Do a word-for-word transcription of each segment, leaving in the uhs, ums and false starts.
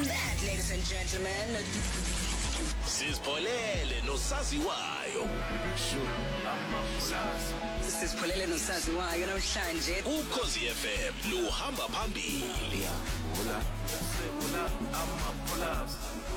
And that, ladies and gentlemen, Sizipholele nosaziwayo. Sizipholele nosaziwayo namhlanje Ukhozi F M luhamba phambili. Hola, hola, I'm collapse.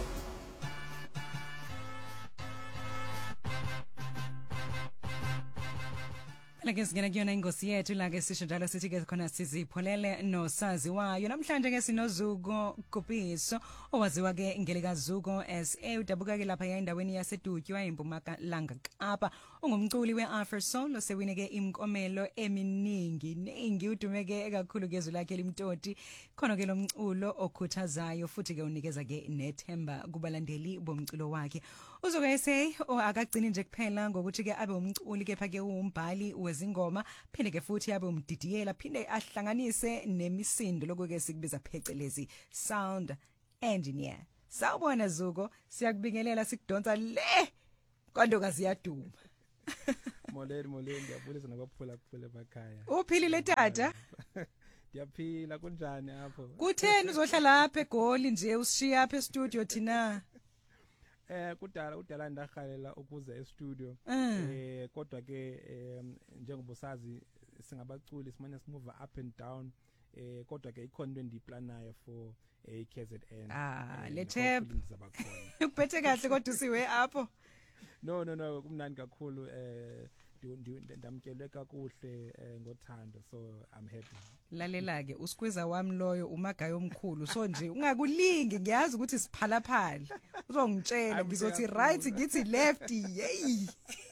Lake singena kuyona ingosi yethu la ke sisho njalo sithi ke khona sizipholele nosaziwayo namhlanje ke sinozuko Kupiso owaziwa ke ngelikazuko as e udabuka ke lapha endaweni yaseDutywa eMpumalanga Kapa ungumculi weAfro Soul osewine ke imkomelo eminingi ningi udumeke kakhulu kezwe lakhe limtoti khona ke lomculo okhuthazayo futhi ke unikeza ke nethemba kubalandeli bomculo wakhe uzuko ese akagcini nje kuphela ngokuthi ke abe umculi ke phake umbhali zingoma phinde ke futhi yabe umdidiyela phinde ahlanganise nemisindo lokuke sikubiza phecelezi sound engineer. Sawubona Zuko, siyakubingelela sikudonsa le kwandokazi yaduma. Moleni moleni ngiyabulisa nabaphula kuphela emakhaya. Uphilile tata? Ndiyaphila kunjani apho? Kutheni uzohlala lapha eGoli nje usishiya apha e-studio thina? Eh kudala udala ndahalela ukuze e-studio eh kodwa ke njengoba sazi singabaculi simane simove up and down eh kodwa ke ikhona into endiplanayo for eh K Z N. Ah le tap ndizabakhona. Uphethe kahle kodwa usiwe apho. No no no kumnandi kakhulu eh ndamkelwe kakuhle ngothando so I'm happy. Lalela ke usikhweza wami loyo umagayo omkhulu so nje ungakulingi ngiyazi ukuthi siphala phala uzongitshela ngizothi right ngithi left hey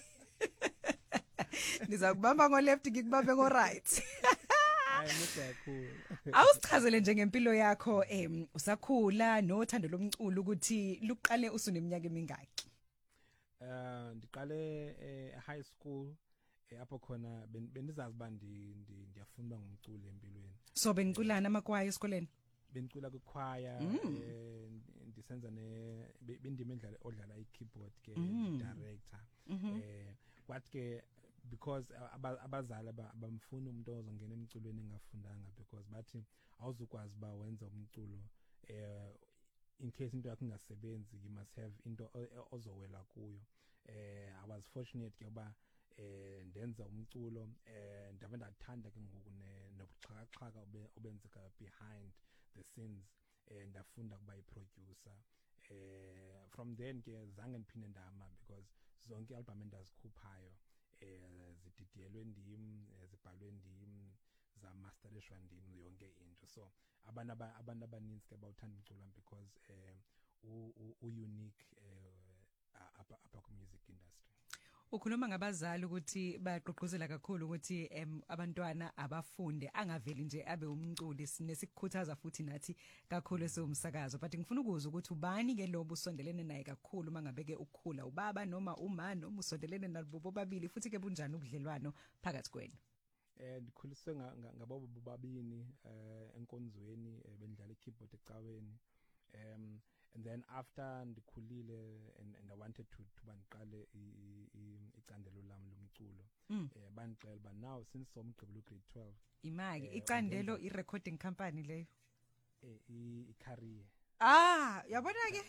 Nizakubamba ngo left ngikubambe ngo right. Ayimekakhulu. Awusichazele nje ngempilo yakho em usakhula nothando lomculo ukuthi luqale usuneminyaka emingaki? Uh ndiqale eh high school apho khona bendizazi bandi ndiyafunda ngumculo empilweni. So beniculana amakwaya esikoleni? Benicula kwikwaya eh ndisenza ne bendime endlala odlala i-keyboard ke director eh kwathi ke because abazali abamfuna umuntu ozongena emculweni engafundanga because bathi awuzukwazi ba wenza umculo eh in case into yakho ingasebenzi you must have into ozowela kuyo. eh I was fortunate ke uba eh ndenza umculo eh ndabe ndathanda ke ngoku nobuxhakaxhaka obenzeka behind the scenes eh ndafunda kuba iproducer eh from then ke zange ndiphinde ndama because zonke album endazikhuphayo eh zididiyelwe ndim zibhalwe ndim za masterishwa ndim yonke into so abantu abantu abaninzi ke bawuthanda umculo because eh u unique eh apha apha ku music industry. Ukhuluma ngabazali ukuthi baqoqozela kakhulu ukuthi em abantwana abafunde angaveli nje abe umculi sinesikhuthaza futhi nathi kakhulu esomsakazo but ngifuna ukuzwa ukuthi ubani ke lobo usondelene naye kakhulu mangabeke ukukhula ubaba noma uma noma usondelene nabo bobabili futhi ke bunjani ubudlelwano phakathi kwenu? Eh ndikhuliswe ngabo bobabini eh enkonzweni bendlala ikeyboard ecaweni um and then after ndikhulile and, and I wanted to to bandiqale icandelo lami lomculo eh bandixela ba now since somgqibelo grade twelve imaki icandelo I recording company leyo eh I career ah yabona ke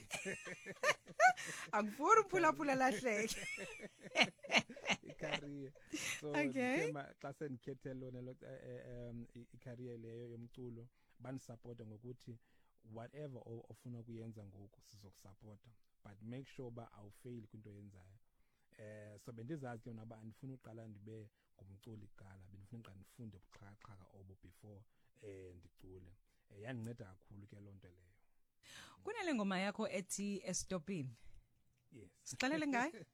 angifuni uphula phula lahleke I career so okay xa sendikhethe lona lo I career leyo yomculo bandisupporta ngokuthi whatever ofuna kuyenza ngoku sizokusupporta but make sure ba awufail kwinto yenzayo eh so bendizazi ke naba andifuna uqala ndibe ngumculi kuqala bendifuna uqala ndifunde ubuxhakaxhaka obo before eh ndicule eh yandinceda kakhulu ke lonto leyo. Kunale ngoma yakho ethi estopini? Yes. Siqalele ngayo?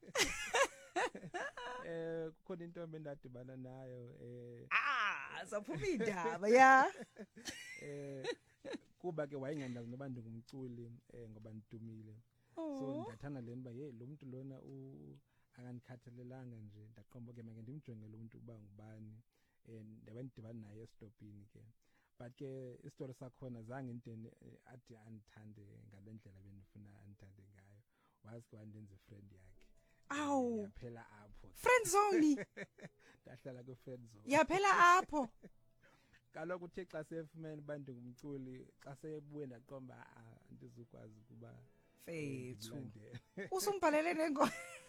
Eh kukhona intombi endadibana nayo eh ah saphuma indaba ya eh kuba ke wayengandazi noba ndingumculi eh ngoba ndidumile so ndathana leni ba hey lo muntu lona u akandikhathalelanga nje ndaqomba ke manje ndimjonge lo muntu uba ngubani eh ndabe ndidibana naye estopini ke but ke istory sakhona zange intene athi andithande ngalendlela benifuna andithande ngayo wazi kwandenze friend yakhe. Aw yaphela apho friend zone ndahlala ku friend zone yaphela apho kaloku uthe xa sefumene uba ndingumculi xa sebuye ndaqomba andizukwazi ukuba fethu usumbhalele nengo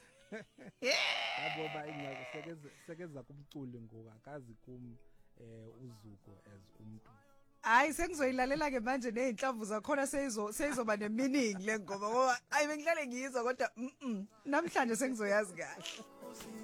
yabo ba ingxaki sekeze sekeza kumculi ngoku akazi kum eh uzuko as umuntu. Hayi sengizoyilalela ke manje nezinhlamvu zakhona seyizo seyizoba nemeaning le ngoma ngoba ayi bengihlale ngiyizwa kodwa mhm namhlanje sengizoyazi kahle.